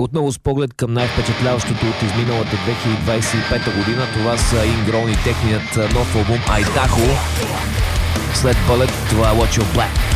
Отново с поглед към най-впечатляващото от изминалата 2025 година, това са Ingrown и техният нов албум Айдахо. След Bullet, това е Watch Your Black.